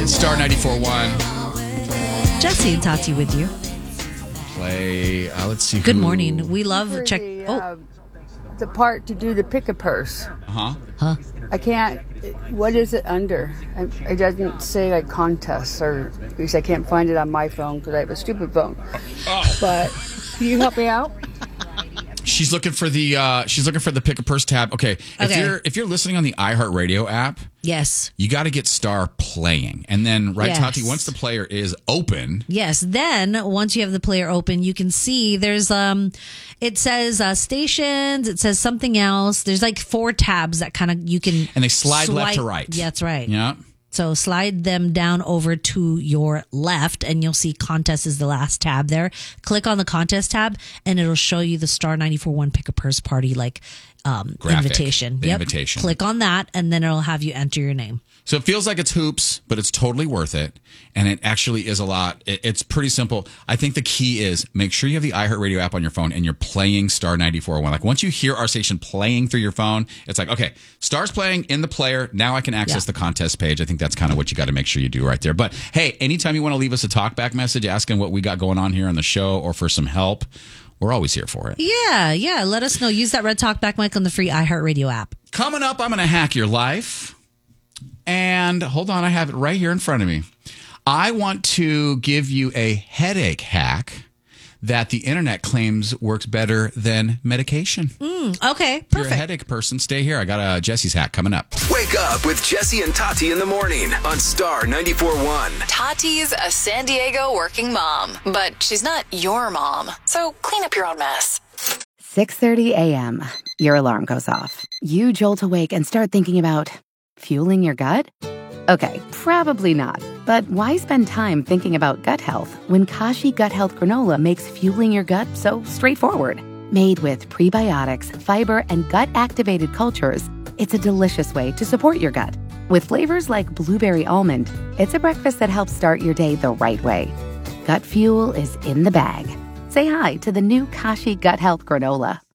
It's Star 94.1. Jesse and Tati with you. Play. Let's see. Good morning. We love check. The part to do the pick-a-purse. Huh? I can't. What is it under? It doesn't say like contests, or at least I can't find it on my phone because I have a stupid phone. Oh. But can you help me out? She's looking for the pick a purse tab. Okay. If you're listening on the iHeartRadio app, Yes. you got to get Star playing, and then Tati, once the player is open. Yes. Then once you have the player open, you can see there's it says stations. It says something else. There's like 4 tabs that kind of you can And they slide left to right. Yeah, that's right. Yeah. So slide them down over to your left, and you'll see contest is the last tab there. Click on the contest tab, and it'll show you the Star 94.1 Pick a Purse Party Graphic, invitation. the invitation. Click on that, and then it'll have you enter your name. So it feels like it's hoops, but it's totally worth it. And it actually is a lot. It's pretty simple. I think the key is make sure you have the iHeartRadio app on your phone and you're playing Star 94.1. Like once you hear our station playing through your phone, it's like, okay, Star's playing in the player. Now I can access the contest page. I think that's kind of what you got to make sure you do right there. But hey, anytime you want to leave us a talkback message asking what we got going on here on the show or for some help, we're always here for it. Yeah. Let us know. Use that red talkback mic on the free iHeartRadio app. Coming up, I'm going to hack your life. And hold on, I have it right here in front of me. I want to give you a headache hack that the internet claims works better than medication. Okay, If you're a perfect. headache person, stay here. I got Jesse's hack coming up. Wake up with Jesse and Tati in the morning on Star 94.1. Tati's a San Diego working mom, but she's not your mom. So clean up your own mess. 6:30 a.m. Your alarm goes off. You jolt awake and start thinking about fueling your gut? Okay, probably not. But why spend time thinking about gut health when Kashi Gut Health Granola makes fueling your gut so straightforward? Made with prebiotics, fiber, and gut-activated cultures, it's a delicious way to support your gut. With flavors like blueberry almond, it's a breakfast that helps start your day the right way. Gut fuel is in the bag. Say hi to the new Kashi Gut Health Granola.